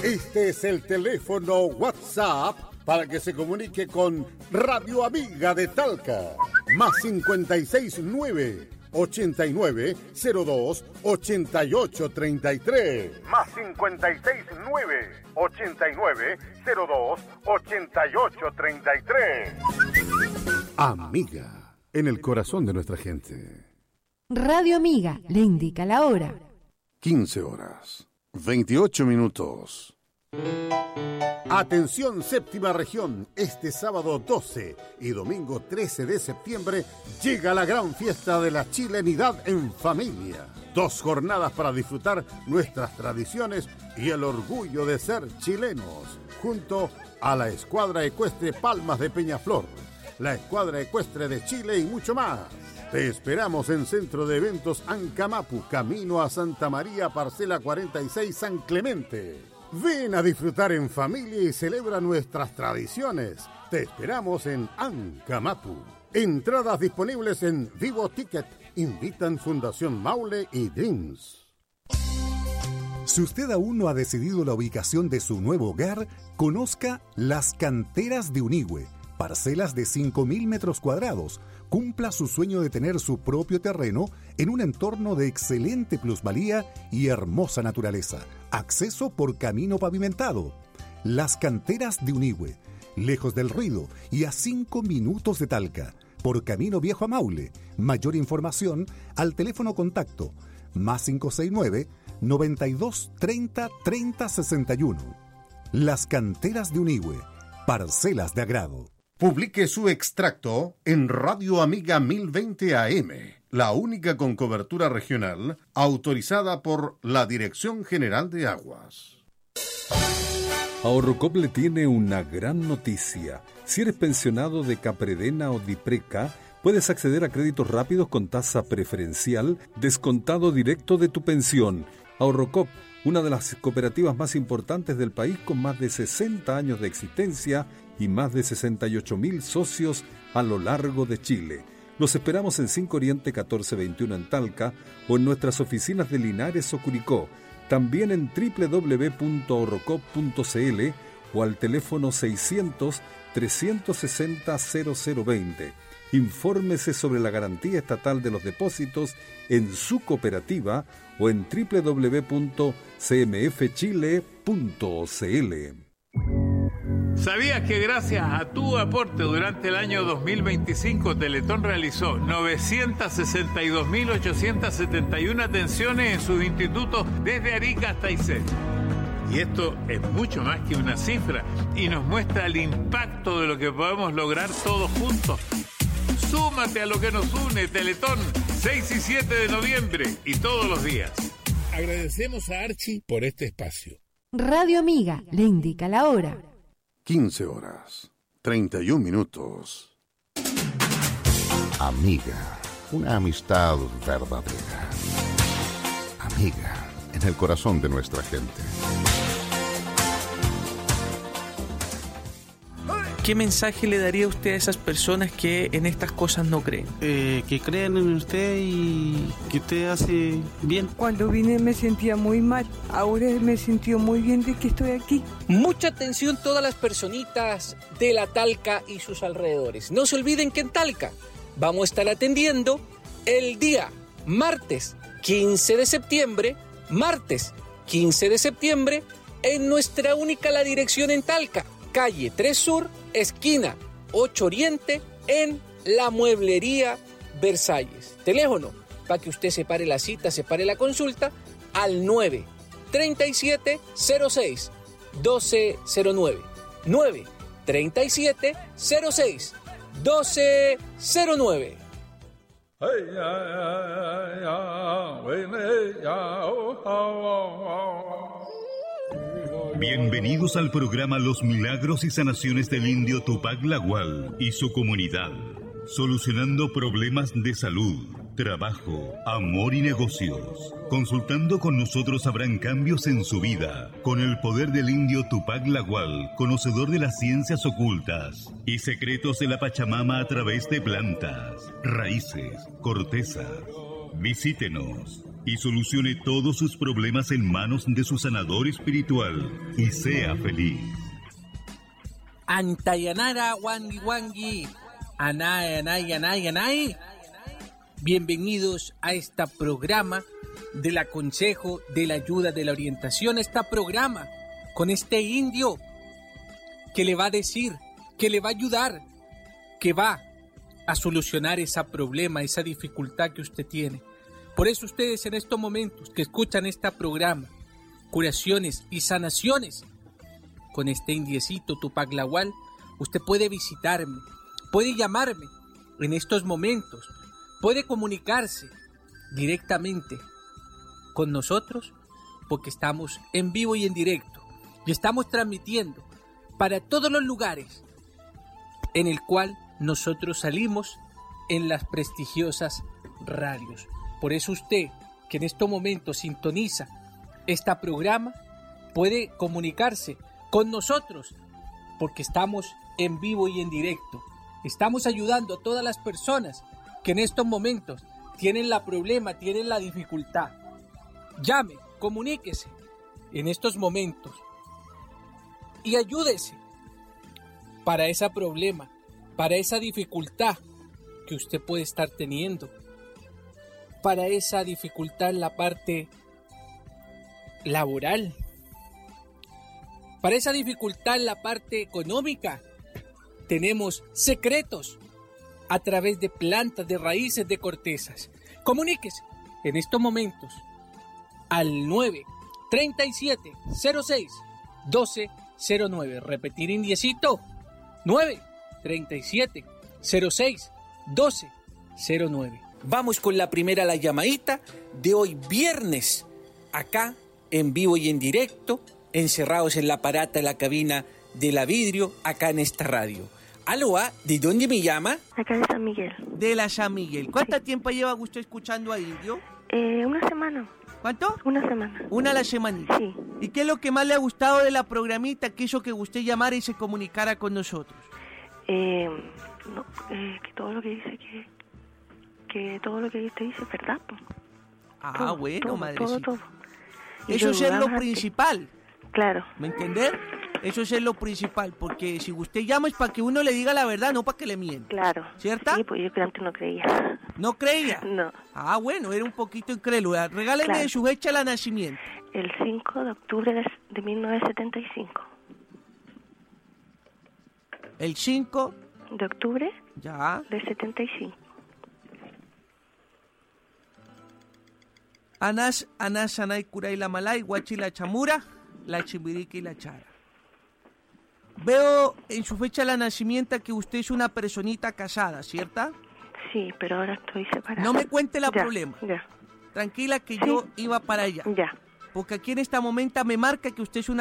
Este es el teléfono WhatsApp para que se comunique con Radio Amiga de Talca. Más 569 8902 8833. Más 569 8902 8833. Amiga, en el corazón de nuestra gente. Radio Amiga le indica la hora. 15 horas, 28 minutos. Atención séptima región, este sábado 12 y domingo 13 de septiembre llega la gran fiesta de la chilenidad en familia. 2 jornadas para disfrutar nuestras tradiciones y el orgullo de ser chilenos, junto a la Escuadra Ecuestre Palmas de Peñaflor, la Escuadra Ecuestre de Chile y mucho más. Te esperamos en Centro de Eventos Ancamapu, camino a Santa María, parcela 46, San Clemente. Ven a disfrutar en familia y celebra nuestras tradiciones. Te esperamos en Ancamapu. Entradas disponibles en Vivo Ticket. Invitan Fundación Maule y Dreams. Si usted aún no ha decidido la ubicación de su nuevo hogar, conozca Las Canteras de Unigüe. Parcelas de 5.000 metros cuadrados. Cumpla su sueño de tener su propio terreno en un entorno de excelente plusvalía y hermosa naturaleza. Acceso por camino pavimentado. Las Canteras de Unigüe, lejos del ruido y a 5 minutos de Talca. Por camino viejo a Maule. Mayor información al teléfono contacto más 569 92 30 30 61. Las Canteras de Unigüe, parcelas de agrado. Publique su extracto en Radio Amiga 1020 AM, la única con cobertura regional autorizada por la Dirección General de Aguas. Ahorrocop le tiene una gran noticia. Si eres pensionado de Capredena o Dipreca, puedes acceder a créditos rápidos con tasa preferencial, descontado directo de tu pensión. Ahorrocop, una de las cooperativas más importantes del país con más de 60 años de existencia y más de 68.000 socios a lo largo de Chile. Los esperamos en 5 Oriente 1421 en Talca o en nuestras oficinas de Linares o Curicó. También en www.ahorrocop.cl o al teléfono 600-360-0020. Infórmese sobre la garantía estatal de los depósitos en su cooperativa o en www.cmfchile.cl. ¿Sabías que gracias a tu aporte durante el año 2025 Teletón realizó 962.871 atenciones en sus institutos desde Arica hasta Aysén? Y esto es mucho más que una cifra y nos muestra el impacto de lo que podemos lograr todos juntos. Súmate a lo que nos une, Teletón, 6 y 7 de noviembre y todos los días. Agradecemos a Archie por este espacio. Radio Amiga le indica la hora. 15 horas, 31 minutos. Amiga, una amistad verdadera. Amiga, en el corazón de nuestra gente. ¿Qué mensaje le daría usted a esas personas que en estas cosas no creen? Que crean en usted y que usted hace bien. Cuando vine me sentía muy mal, ahora me sintió muy bien de que estoy aquí. Mucha atención todas las personitas de la Talca y sus alrededores. No se olviden que en Talca vamos a estar atendiendo el día martes 15 de septiembre, en nuestra única la dirección en Talca, calle 3 Sur, esquina 8 Oriente, en la Mueblería Versalles. Teléfono, para que usted separe la cita, separe la consulta, al 937-06-1209. 937-06-1209. Bienvenidos al programa Los Milagros y Sanaciones del Indio Tupac Lagual y su comunidad, solucionando problemas de salud, trabajo, amor y negocios. Consultando con nosotros habrán cambios en su vida, con el poder del Indio Tupac Lagual, conocedor de las ciencias ocultas y secretos de la Pachamama a través de plantas, raíces, cortezas. Visítenos. y solucione todos sus problemas en manos de su sanador espiritual y sea feliz. Antayanara wangi wangi, anay. Bienvenidos a este programa del aconsejo, de la ayuda, de la orientación, este programa con este indio que le va a decir, que le va a ayudar, que va a solucionar ese problema, esa dificultad que usted tiene. Por eso ustedes en estos momentos que escuchan este programa, curaciones y sanaciones, con este indiecito Tupac Lawal, usted puede visitarme, puede llamarme en estos momentos, puede comunicarse directamente con nosotros, porque estamos en vivo y en directo, y estamos transmitiendo para todos los lugares en el cual nosotros salimos en las prestigiosas radios. Por eso usted, que en estos momentos sintoniza este programa, puede comunicarse con nosotros, porque estamos en vivo y en directo. Estamos ayudando a todas las personas que en estos momentos tienen la problema, tienen la dificultad. Llame, comuníquese en estos momentos y ayúdese para ese problema, para esa dificultad que usted puede estar teniendo, para esa dificultad en la parte laboral, para esa dificultad en la parte económica. Tenemos secretos a través de plantas, de raíces, de cortezas. Comuníquese en estos momentos al 937-06-1209. Repetir indiecito, 937-06-1209. Vamos con la primera, la llamadita de hoy viernes, acá en vivo y en directo, encerrados en la parata, en la cabina de la vidrio, acá en esta radio. Aló, ¿de dónde me llama? Acá de San Miguel. De la San Miguel. ¿Cuánto tiempo lleva usted escuchando a Indio? Una semana. ¿Cuánto? Una semana. ¿Una a la semanita? Sí. ¿Y qué es lo que más le ha gustado de la programita que hizo que usted llamara y se comunicara con nosotros? Que todo lo que dice que todo lo que usted dice es verdad. Ah, todo, bueno, todo, madrecita. todo. Eso es lo principal. Claro. ¿Me entendés? Eso es lo principal, porque si usted llama es para que uno le diga la verdad, no para que le mienta. Claro. ¿Cierto? Sí, pues yo antes no creía. ¿No creía? No. Ah, bueno, era un poquito incrédula. Regáleme Claro. su fecha de nacimiento. El 5 de octubre de 1975. El 5 de octubre ya de 75. Anás, Anay, Curay, la Malay, Guachi, la Chamura, la Chimirica y la Chara. Veo en su fecha de nacimiento que usted es una personita casada, ¿cierta? Sí, pero ahora estoy separada. No me cuente el problema. Ya. Tranquila que yo iba para allá. Ya. Porque aquí en esta momento me marca que usted es una